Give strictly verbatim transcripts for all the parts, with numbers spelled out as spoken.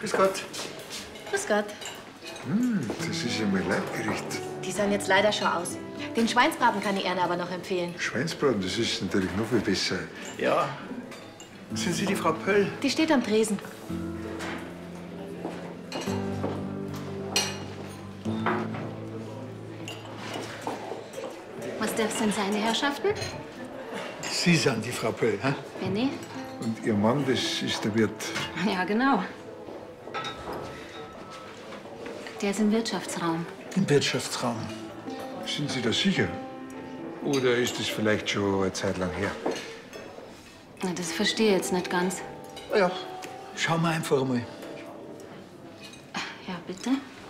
Grüß Gott. Grüß Gott. Hm, das ist ja mein Leibgericht. Die sahen jetzt leider schon aus. Den Schweinsbraten kann ich Ihnen aber noch empfehlen. Schweinsbraten, das ist natürlich noch viel besser. Ja. Sind Sie die Frau Pöll? Die steht am Tresen. Was darf denn seine Herrschaften? Sie sind die Frau Pöll, hä? Benny? Und Ihr Mann, das ist der Wirt. Ja, genau. Der ist im Wirtschaftsraum. Im Wirtschaftsraum. Sind Sie da sicher? Oder ist das vielleicht schon eine Zeit lang her? Na, das verstehe ich jetzt nicht ganz. Ja, schauen wir einfach mal. Ja, bitte?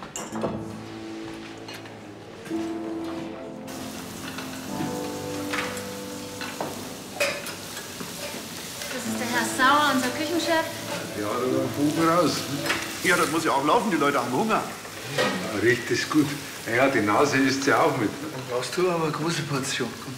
Das ist der Herr Sauer, unser Küchenchef. Ja, da war ein Buch raus. Ja, das muss ja auch laufen, die Leute haben Hunger. Ja, riecht das gut. Na ja, die Nase isst ja auch mit. Dann brauchst du aber eine große Portion. Komm.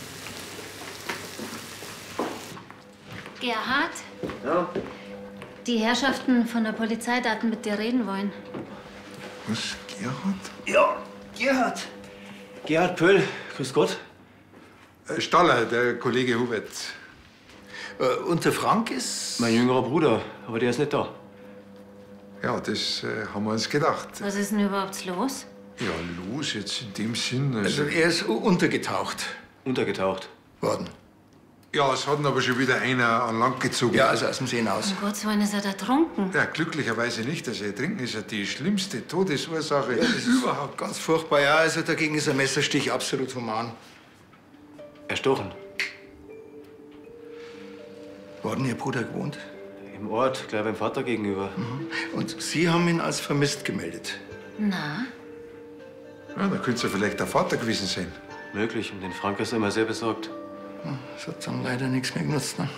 Gerhard? Ja? Die Herrschaften von der Polizei daten mit dir reden wollen. Was, Gerhard? Ja, Gerhard. Gerhard Pöll, grüß Gott. Äh, Staller, der Kollege Hubert. Äh, und der Frank ist... Mein jüngerer Bruder, aber der ist nicht da. Ja, das äh, haben wir uns gedacht. Was ist denn überhaupt los? Ja, los jetzt in dem Sinn. Also Also, er ist untergetaucht Untergetaucht. worden. ja, es hat ihn aber schon wieder einer an Land gezogen. Ja, also aus dem See hinaus. Um Gottes Willen, ist er da trunken? Ja, glücklicherweise nicht. Also Ertrinken ist ja die schlimmste Todesursache Das ist überhaupt. ganz furchtbar. Ja, also dagegen ist ein Messerstich absolut human. Erstochen. Wo hat denn Ihr Bruder gewohnt? Im Ort, gleich beim Vater gegenüber. Und Sie haben ihn als vermisst gemeldet. Na? Ja, da könnte es ja vielleicht der Vater gewesen sein. Möglich, um den Frank ist er immer sehr besorgt. Das hat dann leider nichts mehr genutzt, ne?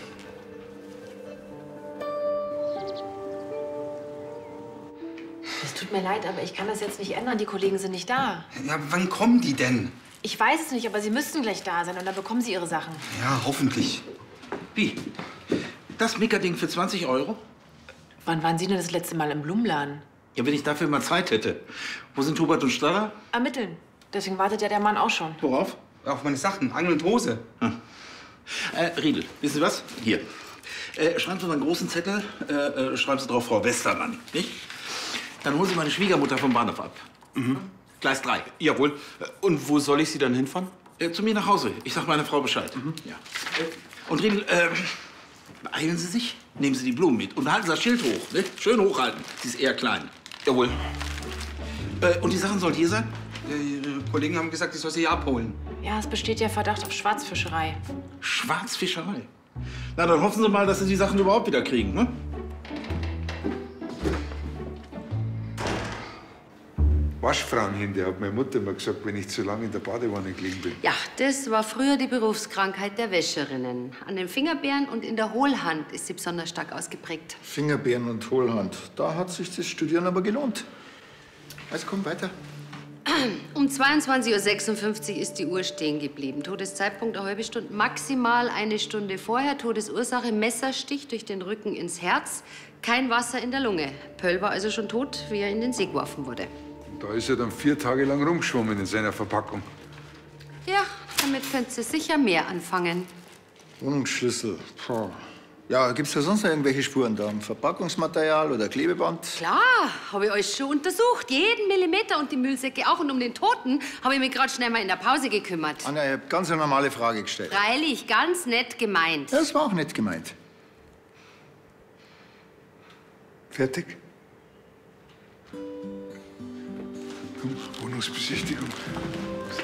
Es tut mir leid, aber ich kann das jetzt nicht ändern. Die Kollegen sind nicht da. Ja, wann kommen die denn? Ich weiß es nicht, aber sie müssten gleich da sein und dann bekommen sie ihre Sachen. Ja, hoffentlich. Wie? Das Mickerding für zwanzig Euro? Wann waren Sie denn das letzte Mal im Blumenladen? Ja, wenn ich dafür mal Zeit hätte. Wo sind Hubert und Staller? Ermitteln. Deswegen wartet ja der Mann auch schon. Worauf? Auf meine Sachen, Angel und Hose. Hm. Äh, Riedel, wissen Sie was? Hier. Äh, schreiben Sie mal einen großen Zettel, äh, äh, schreiben Sie drauf Frau Westermann, nicht? Dann holen Sie meine Schwiegermutter vom Bahnhof ab. Mhm. Gleis drei. Jawohl. Und wo soll ich Sie dann hinfahren? Äh, zu mir nach Hause. Ich sag meiner Frau Bescheid. Mhm. Ja. Und Riedel, äh, beeilen Sie sich, nehmen Sie die Blumen mit und halten Sie das Schild hoch, ne? Schön hochhalten. Sie ist eher klein. Jawohl. Äh, und die Sachen sollen hier sein? Die Kollegen haben gesagt, ich soll sie hier abholen. Ja, es besteht ja Verdacht auf Schwarzfischerei. Schwarzfischerei? Na, dann hoffen Sie mal, dass Sie die Sachen überhaupt wieder kriegen, ne? Waschfrauenhände, hat meine Mutter immer gesagt, wenn ich zu lange in der Badewanne gelegen bin. Ja, das war früher die Berufskrankheit der Wäscherinnen. An den Fingerbeeren und in der Hohlhand ist sie besonders stark ausgeprägt. Fingerbeeren und Hohlhand. Da hat sich das Studieren aber gelohnt. Also komm weiter. Um zweiundzwanzig Uhr sechsundfünfzig ist die Uhr stehen geblieben. Todeszeitpunkt eine halbe Stunde, maximal eine Stunde vorher. Todesursache Messerstich durch den Rücken ins Herz. Kein Wasser in der Lunge. Pöll war also schon tot, wie er in den See geworfen wurde. Da ist er dann vier Tage lang rumgeschwommen in seiner Verpackung. Ja, damit könnt ihr sicher mehr anfangen. Wohnungsschlüssel. Puh. Ja, gibt's da sonst noch irgendwelche Spuren da? Verpackungsmaterial oder Klebeband? Klar, habe ich alles schon untersucht. Jeden Millimeter und die Müllsäcke auch. Und um den Toten habe ich mich gerade schnell mal in der Pause gekümmert. Anja, ich hab ganz eine normale Frage gestellt. Freilich, ganz nett gemeint. Das war auch nett gemeint. Fertig? Komm, Wohnungsbesichtigung.